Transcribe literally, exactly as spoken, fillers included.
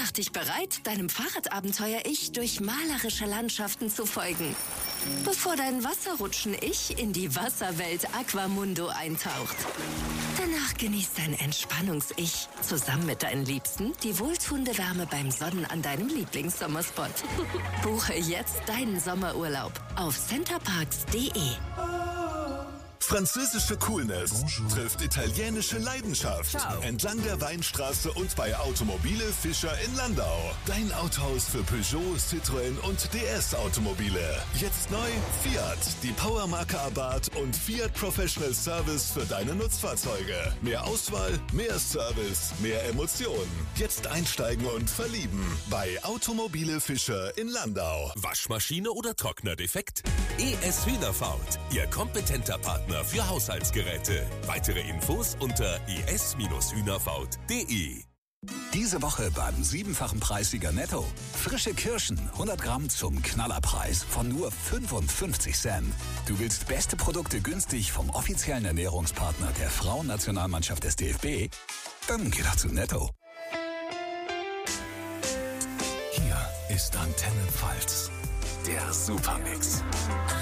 Mach dich bereit, deinem Fahrradabenteuer-Ich durch malerische Landschaften zu folgen. Bevor dein Wasserrutschen-Ich in die Wasserwelt Aquamundo eintaucht. Danach genießt dein Entspannungs-Ich zusammen mit deinen Liebsten die wohltuende Wärme beim Sonnen an deinem Lieblingssommerspot. Buche jetzt deinen Sommerurlaub auf centerparks punkt de. Französische Coolness Bonjour. trifft italienische Leidenschaft. Ciao. Entlang der Weinstraße und bei Automobile Fischer in Landau. Dein Autohaus für Peugeot, Citroën und D S-Automobile. Jetzt neu Fiat, die Powermarke Abarth und Fiat Professional Service für deine Nutzfahrzeuge. Mehr Auswahl, mehr Service, mehr Emotionen. Jetzt einsteigen und verlieben bei Automobile Fischer in Landau. Waschmaschine oder Trockner defekt? E S Hühnerfaut, Ihr kompetenter Partner für Haushaltsgeräte. Weitere Infos unter e s Hühnerfaut punkt de. Diese Woche beim siebenfachen Preissieger Netto. Frische Kirschen, hundert Gramm zum Knallerpreis von nur fünfundfünfzig Cent. Du willst beste Produkte günstig vom offiziellen Ernährungspartner der Frauennationalmannschaft des D F B? Dann geh doch zu Netto. Hier ist Antenne Pfalz, der Supermix.